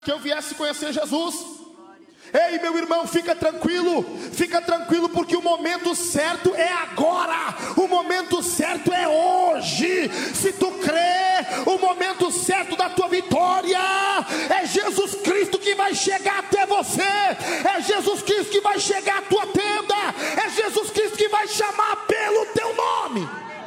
que eu viesse conhecer Jesus. Ei, meu irmão, fica tranquilo, porque o momento certo é agora, o momento certo é hoje. Se tu crê, o momento certo da tua vitória é Jesus Cristo que vai chegar até você, é Jesus Cristo que vai chegar à tua tenda, é Jesus Cristo que vai chamar pelo teu nome.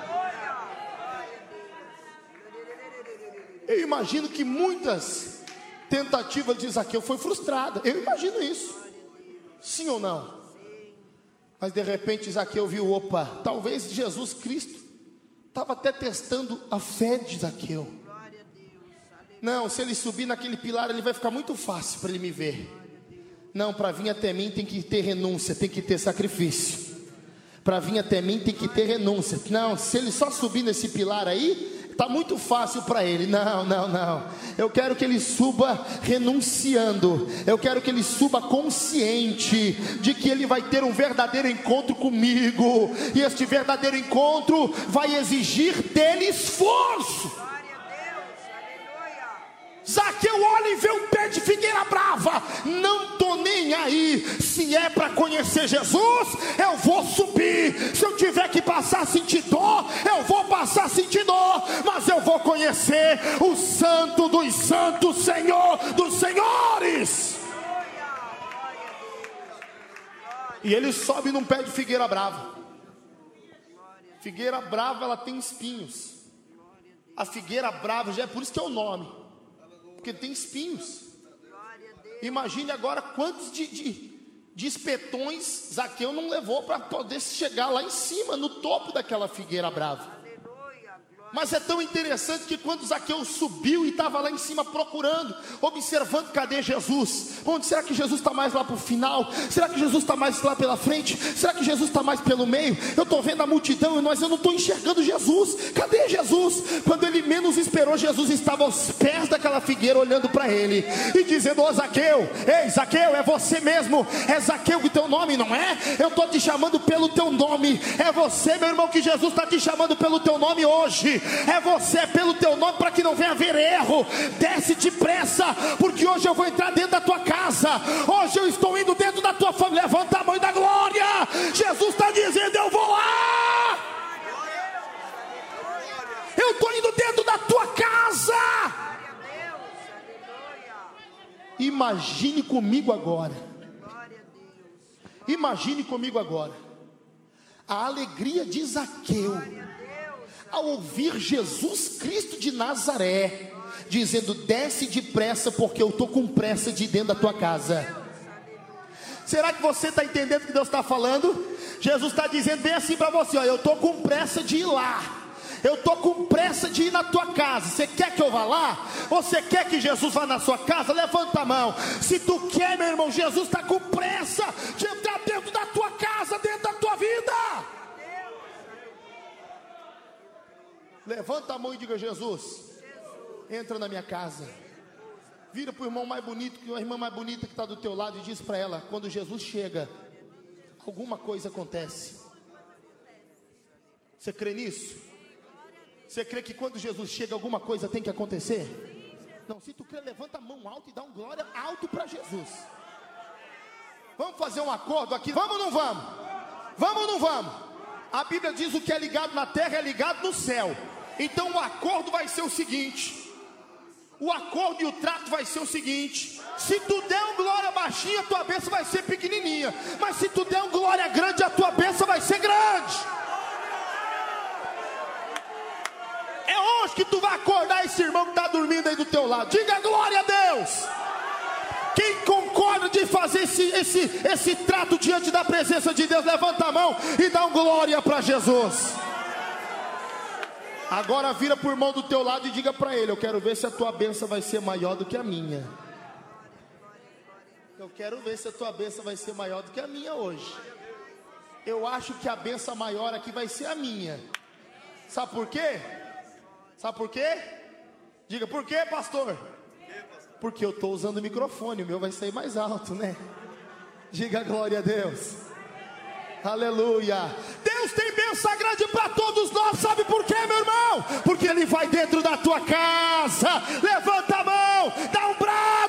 Eu imagino que muitas tentativas de Zaqueu foi frustrada. Eu imagino isso. Sim ou não? Mas de repente Zaqueu viu, opa, talvez Jesus Cristo estava até testando a fé de Zaqueu. Não, se ele subir naquele pilar, ele vai ficar muito fácil para ele me ver. Não, para vir até mim tem que ter renúncia, tem que ter sacrifício. Para vir até mim tem que ter renúncia. Não, se ele só subir nesse pilar aí, está muito fácil para ele. Não. Eu quero que ele suba renunciando. Eu quero que ele suba consciente de que ele vai ter um verdadeiro encontro comigo. E este verdadeiro encontro vai exigir dele esforço. Zaqueu olha e vê um pé de figueira brava. Não estou nem aí. Se é para conhecer Jesus, eu vou subir. Se eu tiver que passar a sentir dor, eu vou passar a sentir dor. Mas eu vou conhecer o Santo dos Santos, Senhor dos Senhores. E ele sobe num pé de figueira brava. Figueira brava, ela tem espinhos. A figueira brava, já é por isso que é o nome, porque tem espinhos. Imagine agora quantos de espetões Zaqueu não levou para poder chegar lá em cima, no topo daquela figueira brava. Mas é tão interessante que quando Zaqueu subiu e estava lá em cima procurando, observando, cadê Jesus? Onde será que Jesus está mais lá para o final? Será que Jesus está mais lá pela frente? Será que Jesus está mais pelo meio? Eu estou vendo a multidão, mas eu não estou enxergando Jesus. Cadê Jesus? Quando ele menos esperou, Jesus estava aos pés daquela figueira olhando para ele e dizendo: ô Zaqueu, ei Zaqueu, é você mesmo? É Zaqueu o teu nome, não é? Eu estou te chamando pelo teu nome. É você, meu irmão, que Jesus está te chamando pelo teu nome hoje. É você, pelo teu nome, para que não venha haver erro. Desce depressa, porque hoje eu vou entrar dentro da tua casa. Hoje eu estou indo dentro da tua família. Levanta a mão e dá glória. Jesus está dizendo: eu vou lá. Eu estou indo dentro da tua casa. Imagine comigo agora. Imagine comigo agora a alegria de Zaqueu ao ouvir Jesus Cristo de Nazaré dizendo: desce depressa, porque eu estou com pressa de ir dentro da tua casa. Será que você está entendendo o que Deus está falando? Jesus está dizendo bem assim para você: ó, eu estou com pressa de ir lá. Eu estou com pressa de ir na tua casa. Você quer que eu vá lá? Você quer que Jesus vá na sua casa? Levanta a mão. Se tu quer, meu irmão, Jesus está com pressa de entrar dentro da tua casa, dentro da tua vida. Levanta a mão e diga: Jesus, entra na minha casa. Vira para o irmão mais bonito, a irmã mais bonita que está do teu lado, e diz para ela: quando Jesus chega, alguma coisa acontece. Você crê nisso? Você crê que quando Jesus chega, alguma coisa tem que acontecer? Não, se tu crê, levanta a mão alto e dá um glória alto para Jesus. Vamos fazer um acordo aqui? Vamos ou não vamos? Vamos ou não vamos? A Bíblia diz: o que é ligado na terra é ligado no céu. Então o acordo vai ser o seguinte: o acordo e o trato vai ser o seguinte: se tu der um glória baixinha, a tua bênção vai ser pequenininha. Mas se tu der um glória grande, a tua bênção vai ser grande. É hoje que tu vai acordar esse irmão que está dormindo aí do teu lado. Diga glória a Deus. Quem concorda de fazer esse trato diante da presença de Deus, levanta a mão e dá um glória para Jesus. Agora vira para o irmão do teu lado e diga para ele: eu quero ver se a tua bênção vai ser maior do que a minha. Eu quero ver se a tua bênção vai ser maior do que a minha hoje. Eu acho que a bênção maior aqui vai ser a minha. Sabe por quê? Sabe por quê? Diga: por quê, pastor? Porque eu estou usando o microfone, o meu vai sair mais alto, né? Diga glória a Deus. Aleluia. Deus tem bênção grande para todos nós. Sabe por quê, meu irmão? Porque Ele vai dentro da tua casa. Levanta a mão, dá um braço.